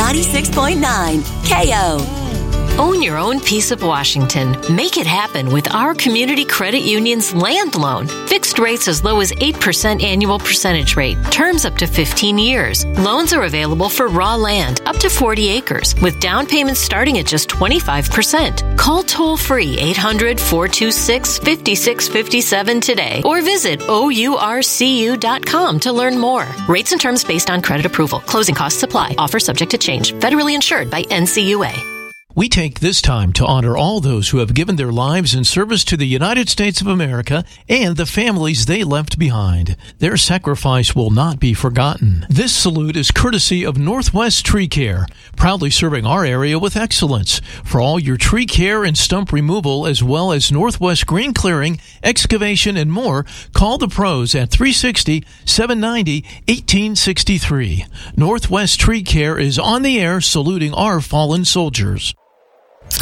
96.9 KO. Own your own piece of Washington. Make it happen with our Community Credit Union's land loan. Fixed rates as low as 8% annual percentage rate. Terms up to 15 years. Loans are available for raw land up to 40 acres with down payments starting at just 25%. Call toll-free 800-426-5657 today or visit OURCU.com to learn more. Rates and terms based on credit approval. Closing costs apply. Offer subject to change. Federally insured by NCUA. We take this time to honor all those who have given their lives in service to the United States of America and the families they left behind. Their sacrifice will not be forgotten. This salute is courtesy of Northwest Tree Care, proudly serving our area with excellence. For all your tree care and stump removal, as well as Northwest green clearing, excavation, and more, call the pros at 360-790-1863. Northwest Tree Care is on the air saluting our fallen soldiers.